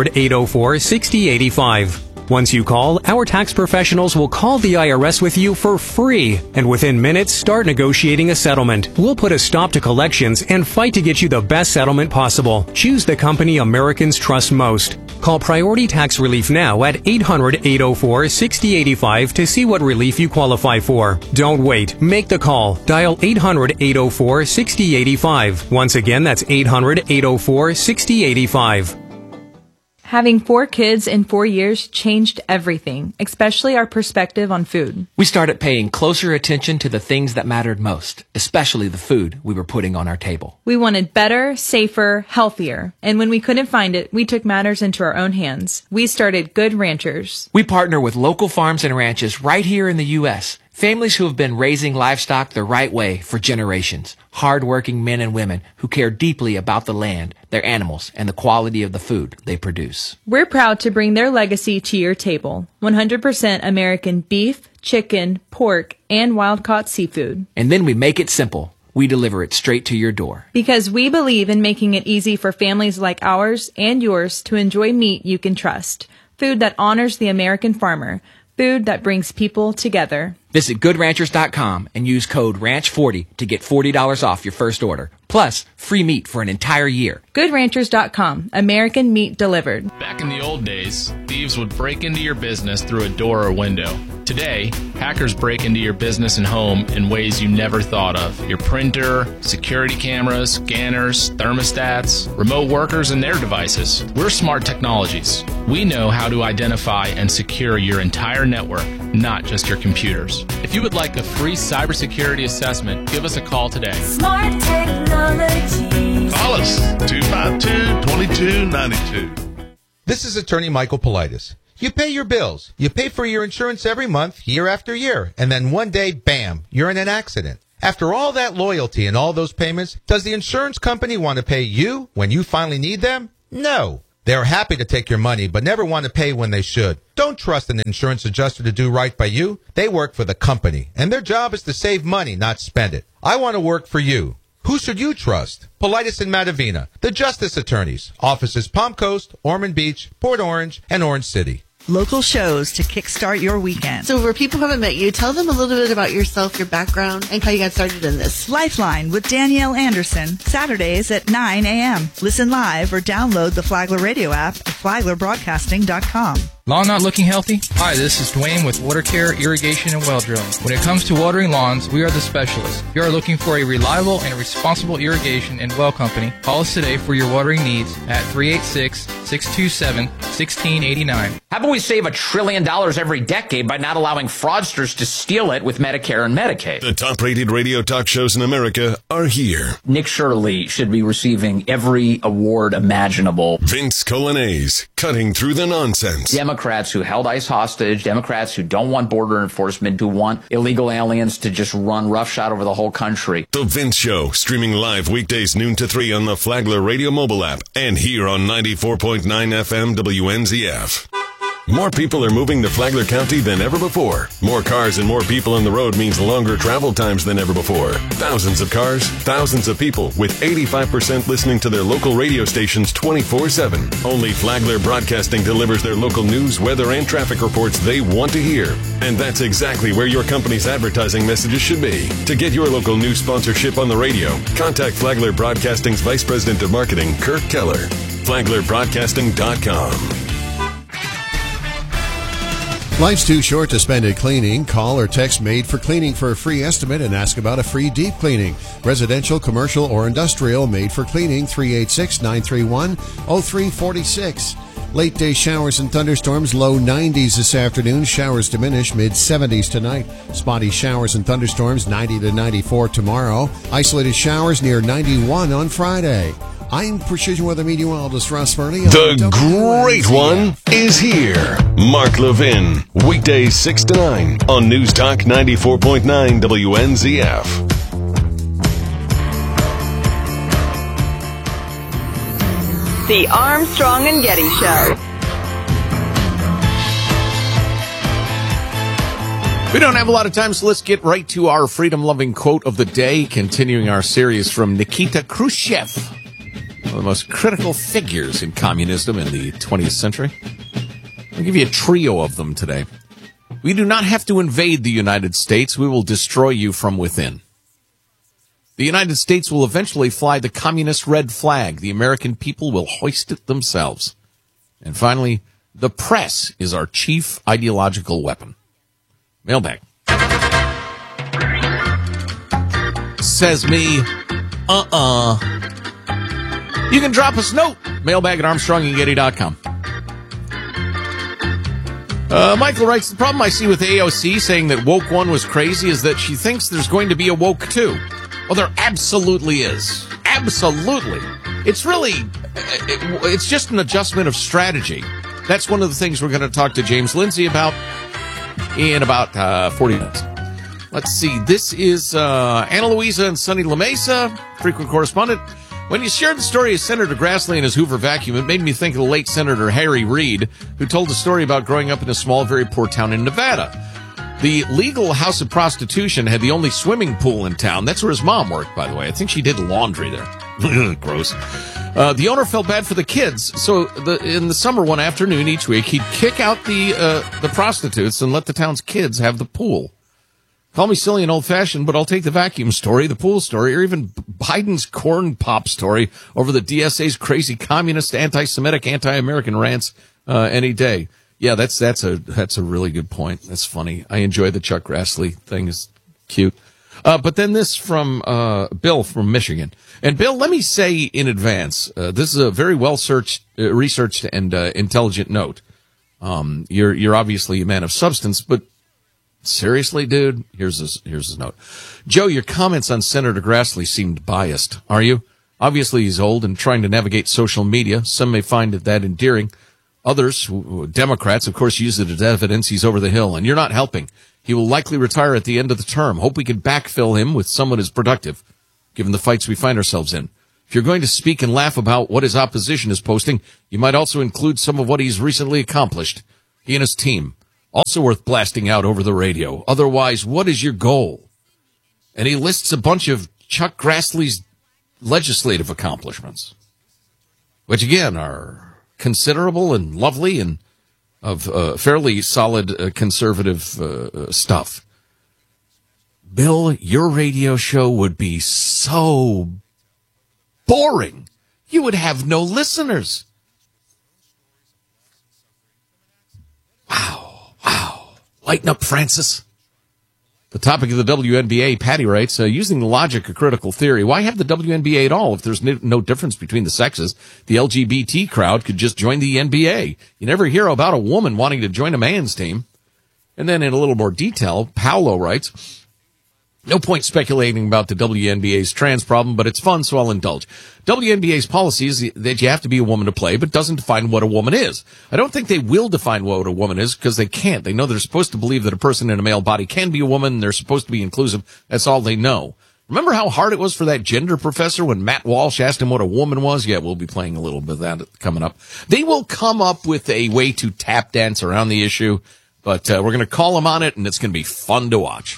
800-804-6085. Once you call, our tax professionals will call the IRS with you for free, and within minutes start negotiating a settlement. We'll put a stop to collections and fight to get you the best settlement possible. Choose the company Americans trust most. Call Priority Tax Relief now at 800-804-6085 to see what relief you qualify for. Don't wait. Make the call. Dial 800-804-6085. Once again, that's 800-804-6085. Having 4 kids in 4 years changed everything, especially our perspective on food. We started paying closer attention to the things that mattered most, especially the food we were putting on our table. We wanted better, safer, healthier. And when we couldn't find it, we took matters into our own hands. We started Good Ranchers. We partner with local farms and ranches right here in the U.S., families who have been raising livestock the right way for generations. Hard-working men and women who care deeply about the land, their animals, and the quality of the food they produce. We're proud to bring their legacy to your table. 100% American beef, chicken, pork, and wild-caught seafood. And then we make it simple. We deliver it straight to your door. Because we believe in making it easy for families like ours and yours to enjoy meat you can trust. Food that honors the American farmer. Food that brings people together. Visit GoodRanchers.com and use code RANCH40 to get $40 off your first order. Plus, free meat for an entire year. GoodRanchers.com. American meat delivered. Back in the old days, thieves would break into your business through a door or window. Today, hackers break into your business and home in ways you never thought of. Your printer, security cameras, scanners, thermostats, remote workers, and their devices. We're Smart Technologies. We know how to identify and secure your entire network, not just your computers. If you would like a free cybersecurity assessment, give us a call today. Smart Technologies. Call us, 252-2292. This is attorney Michael Politis. You pay your bills. You pay for your insurance every month, year after year. And then one day, bam, you're in an accident. After all that loyalty and all those payments, does the insurance company want to pay you when you finally need them? No. They're happy to take your money, but never want to pay when they should. Don't trust an insurance adjuster to do right by you. They work for the company, and their job is to save money, not spend it. I want to work for you. Who should you trust? Politis and Matavina, the Justice Attorneys. Offices Palm Coast, Ormond Beach, Port Orange, and Orange City. Local shows to kickstart your weekend. So for people who haven't met you, tell them a little bit about yourself, your background, and how you got started in this. Lifeline with Danielle Anderson, Saturdays at 9 a.m. Listen live or download the Flagler radio app at flaglerbroadcasting.com. Lawn not looking healthy? Hi, this is Dwayne with Water Care, Irrigation, and Well Drilling. When it comes to watering lawns, we are the specialists. If you are looking for a reliable and responsible irrigation and well company, call us today for your watering needs at 386-627-1689. How about we save $1 trillion every decade by not allowing fraudsters to steal it with Medicare and Medicaid? The top-rated radio talk shows in America are here. Nick Shirley should be receiving every award imaginable. Vince Colanese, cutting through the nonsense. Democrats who held ICE hostage, Democrats who don't want border enforcement, who want illegal aliens to just run roughshod over the whole country. The Vince Show, streaming live weekdays noon to 3 on the Flagler Radio mobile app and here on 94.9 FM WNZF. More people are moving to Flagler County than ever before. More cars and more people on the road means longer travel times than ever before. Thousands of cars, thousands of people, with 85% listening to their local radio stations 24/7. Only Flagler Broadcasting delivers their local news, weather, and traffic reports they want to hear. And that's exactly where your company's advertising messages should be. To get your local news sponsorship on the radio, contact Flagler Broadcasting's Vice President of Marketing, Kirk Keller. FlaglerBroadcasting.com. Life's too short to spend it cleaning. Call or text Made for Cleaning for a free estimate and ask about a free deep cleaning. Residential, commercial, or industrial, Made for Cleaning, 386-931-0346. Late day showers and thunderstorms, low 90s this afternoon. Showers diminish, mid 70s tonight. Spotty showers and thunderstorms, 90 to 94 tomorrow. Isolated showers near 91 on Friday. I'm Precision Weather Meteorologist Ross Ferney. The great one is here. Mark Levin, weekdays 6 to 9 on News Talk 94.9 WNZF. The Armstrong and Getty Show. We don't have a lot of time, so let's get right to our freedom-loving quote of the day, continuing our series from Nikita Khrushchev, one of the most critical figures in communism in the 20th century. I'll give you a trio of them today. We do not have to invade the United States. We will destroy you from within. The United States will eventually fly the communist red flag. The American people will hoist it themselves. And finally, the press is our chief ideological weapon. Mailbag. Says me, You can drop us a note. Mailbag at ArmstrongandGetty.com. Michael writes, the problem I see with AOC saying that woke one was crazy is that she thinks there's going to be a woke two. Well, there absolutely is. Absolutely. It's really, it's just an adjustment of strategy. That's one of the things we're going to talk to James Lindsay about in about 40 minutes. Let's see. This is Ana Luisa and Sunny La Mesa, frequent correspondent. When you shared the story of Senator Grassley and his Hoover vacuum, it made me think of the late Senator Harry Reid, who told a story about growing up in a small, very poor town in Nevada. The legal house of prostitution had the only swimming pool in town. That's where his mom worked, by the way. I think she did laundry there. Gross. The owner felt bad for the kids, so in the summer one afternoon each week, he'd kick out the prostitutes and let the town's kids have the pool. Call me silly and old-fashioned, but I'll take the vacuum story, the pool story, or even Biden's corn pop story over the DSA's crazy communist, anti-Semitic, anti-American rants any day. Yeah, that's a really good point. That's funny. I enjoy the Chuck Grassley thing. Is cute. But then this from Bill from Michigan. And Bill, let me say in advance, this is a very well researched and intelligent note. You're obviously a man of substance, but seriously, dude, here's his note. Joe, your comments on Senator Grassley seemed biased. Are you? Obviously, he's old and trying to navigate social media. Some may find that endearing. Others, Democrats, of course, use it as evidence he's over the hill, and you're not helping. He will likely retire at the end of the term. Hope we can backfill him with someone as productive, given the fights we find ourselves in. If you're going to speak and laugh about what his opposition is posting, you might also include some of what he's recently accomplished. He and his team. Also worth blasting out over the radio. Otherwise, what is your goal? And he lists a bunch of Chuck Grassley's legislative accomplishments, which again are considerable and lovely and of fairly solid conservative stuff. Bill, your radio show would be so boring. You would have no listeners. Wow. Lighten up, Francis. The topic of the WNBA, Patty writes, using the logic of critical theory, why have the WNBA at all if there's no difference between the sexes? The LGBT crowd could just join the NBA. You never hear about a woman wanting to join a man's team. And then in a little more detail, Paolo writes, no point speculating about the WNBA's trans problem, but it's fun, so I'll indulge. WNBA's policy is that you have to be a woman to play, but doesn't define what a woman is. I don't think they will define what a woman is because they can't. They know they're supposed to believe that a person in a male body can be a woman, and they're supposed to be inclusive. That's all they know. Remember how hard it was for that gender professor when Matt Walsh asked him what a woman was? Yeah, we'll be playing a little bit of that coming up. They will come up with a way to tap dance around the issue, but we're going to call them on it, and it's going to be fun to watch.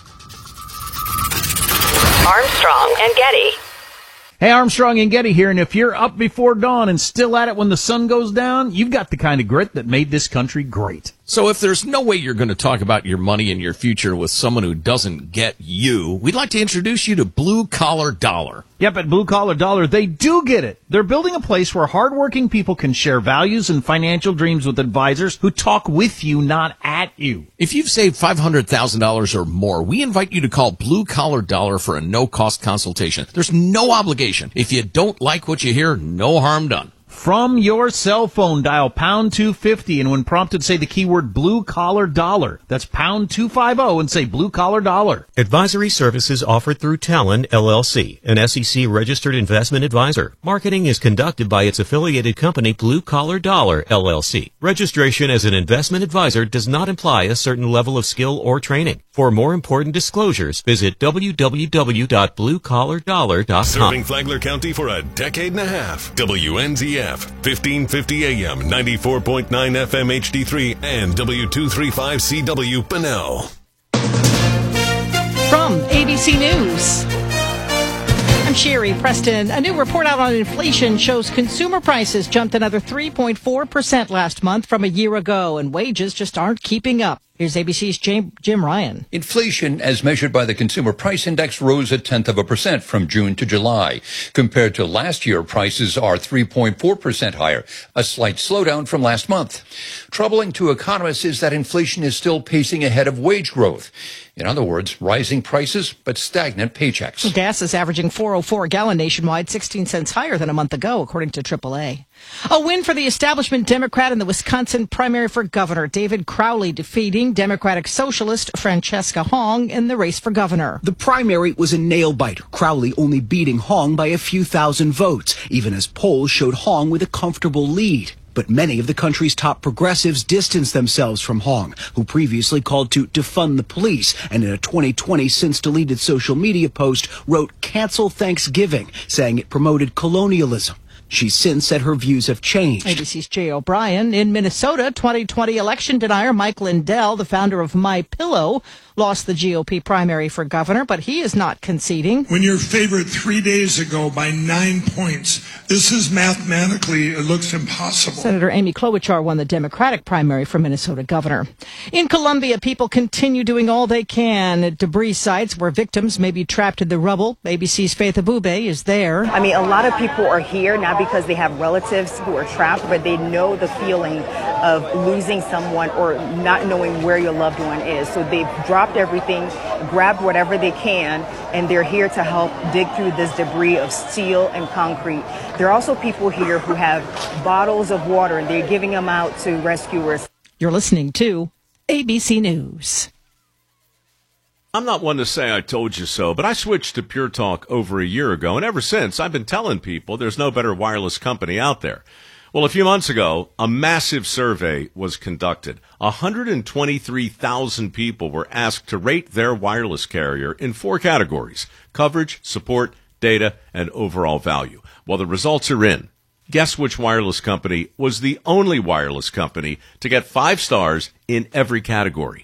Armstrong and Getty. Hey, Armstrong and Getty here, and if you're up before dawn and still at it when the sun goes down, you've got the kind of grit that made this country great. So if there's no way you're going to talk about your money and your future with someone who doesn't get you, we'd like to introduce you to Blue Collar Dollar. Yep, at Blue Collar Dollar, they do get it. They're building a place where hardworking people can share values and financial dreams with advisors who talk with you, not at you. If you've saved $500,000 or more, we invite you to call Blue Collar Dollar for a no-cost consultation. There's no obligation. If you don't like what you hear, no harm done. From your cell phone, dial pound 250, and when prompted, say the keyword Blue Collar Dollar. That's pound 250 and say Blue Collar Dollar. Advisory services offered through Talon, LLC, an SEC-registered investment advisor. Marketing is conducted by its affiliated company, Blue Collar Dollar, LLC. Registration as an investment advisor does not imply a certain level of skill or training. For more important disclosures, visit www.bluecollardollar.com. Serving Flagler County for a decade and a half. WNZF, 1550 AM, 94.9 FM HD3, and W235CW Bunnell. From ABC News, I'm Sherry Preston. A new report out on inflation shows consumer prices jumped another 3.4% last month from a year ago, and wages just aren't keeping up. Here's ABC's Jim Ryan. Inflation, as measured by the Consumer Price Index, rose 0.1% from June to July. Compared to last year, prices are 3.4% higher, a slight slowdown from last month. Troubling to economists is that inflation is still pacing ahead of wage growth. In other words, rising prices, but stagnant paychecks. Gas is averaging $4.04 a gallon nationwide, 16 cents higher than a month ago, according to AAA. A win for the establishment Democrat in the Wisconsin primary for governor. David Crowley defeating Democratic Socialist Francesca Hong in the race for governor. The primary was a nail-biter, Crowley only beating Hong by a few thousand votes, even as polls showed Hong with a comfortable lead. But many of the country's top progressives distanced themselves from Hong, who previously called to defund the police, and in a 2020 since-deleted social media post wrote, "Cancel Thanksgiving," saying it promoted colonialism. She's since said her views have changed. ABC's Jay O'Brien. In Minnesota, 2020 election denier Mike Lindell, the founder of MyPillow, lost the GOP primary for governor, but he is not conceding. When you're favored 3 days ago by 9 points, this is mathematically, it looks impossible. Senator Amy Klobuchar won the Democratic primary for Minnesota governor. In Colombia, people continue doing all they can at debris sites where victims may be trapped in the rubble. ABC's Faith Abube is there. I mean, a lot of people are here, not because they have relatives who are trapped, but they know the feeling of losing someone or not knowing where your loved one is. So they've dropped everything, grabbed whatever they can, and they're here to help dig through this debris of steel and concrete. There are also people here who have bottles of water, and they're giving them out to rescuers. You're listening to ABC News. I'm not one to say I told you so, but I switched to Pure Talk over a year ago, and ever since I've been telling people there's no better wireless company out there. Well, a few months ago, a massive survey was conducted. 123,000 people were asked to rate their wireless carrier in 4 categories: coverage, support, data, and overall value. Well, the results are in. Guess which wireless company was the only wireless company to get 5 stars in every category?